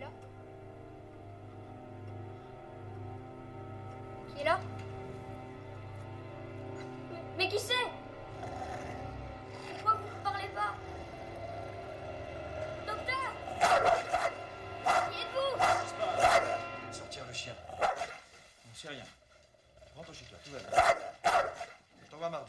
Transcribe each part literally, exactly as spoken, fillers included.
là? Qui est là? Mais, mais qui c'est? Pourquoi vous ne parlez pas? Docteur! Qui êtes-vous? Qu'est-ce qui se passe? Sortir le chien. On sait rien. Rentre chez toi, tout va bien. Je t'envoie mardi.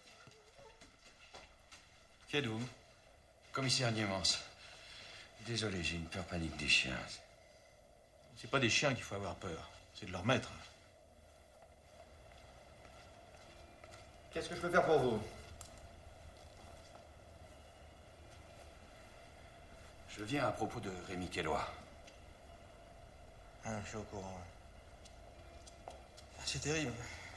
Qui êtes-vous? Commissaire Niemans. Désolé, j'ai une peur panique des chiens. C'est pas des chiens qu'il faut avoir peur, c'est de leur maître. Qu'est-ce que je peux faire pour vous? Je viens à propos de Rémi Quelois. Ah, je suis au courant. C'est terrible.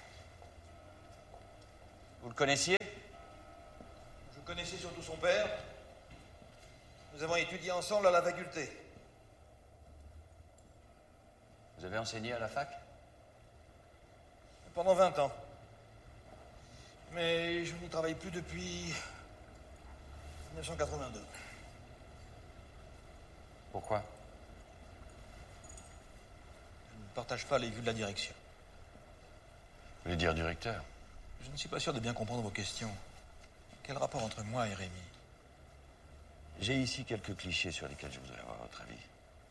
Vous le connaissiez? Je connaissais surtout son père. Nous avons étudié ensemble à la faculté. Vous avez enseigné à la fac? Pendant vingt ans. Mais je n'y travaille plus depuis mille neuf cent quatre-vingt-deux. Pourquoi? Je ne partage pas les vues de la direction. Vous voulez dire directeur? Je ne suis pas sûr de bien comprendre vos questions. Quel rapport entre moi et Rémi? J'ai ici quelques clichés sur lesquels je voudrais avoir votre avis.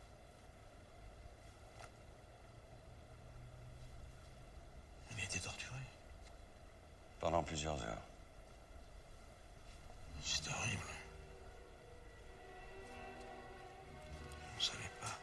Il a été torturé. Pendant plusieurs heures. C'est horrible. On ne savait pas.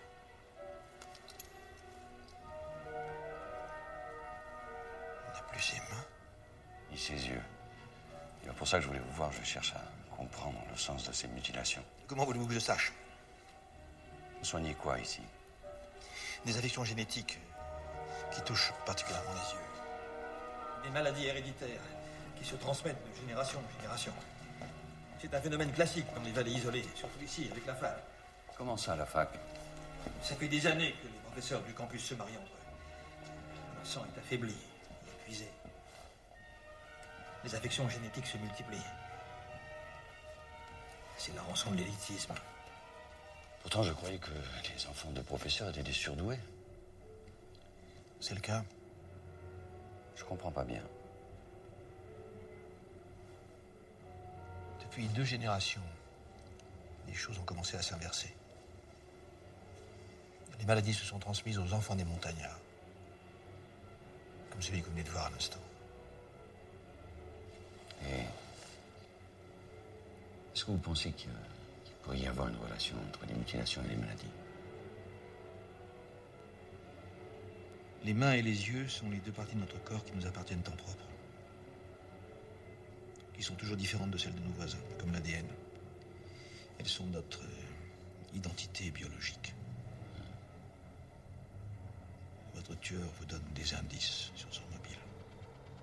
On n'a plus ses mains. Ni ses yeux. C'est pour ça que je voulais vous voir. Je cherche à comprendre le sens de ces mutilations. Comment voulez-vous que je sache? Vous soignez quoi ici? Des affections génétiques qui touchent particulièrement les yeux. Des maladies héréditaires qui se transmettent de génération en génération. C'est un phénomène classique dans les vallées isolées, surtout ici, avec la fac. Comment ça, la fac? Ça fait des années que les professeurs du campus se marient entre eux. Leur sang est affaibli, et épuisé. Les affections génétiques se multiplient. C'est la rançon de l'élitisme. Pourtant, je croyais que les enfants de professeurs étaient des surdoués. C'est le cas. Je comprends pas bien. Depuis deux générations, les choses ont commencé à s'inverser. Les maladies se sont transmises aux enfants des montagnards. Comme celui que vous venez de voir à l'instant. Et est-ce que vous pensez qu'il qu'il pourrait y avoir une relation entre les mutilations et les maladies? Les mains et les yeux sont les deux parties de notre corps qui nous appartiennent en propre. Qui sont toujours différentes de celles de nos voisins, comme l'A D N. Elles sont notre euh, identité biologique. Votre tueur vous donne des indices sur son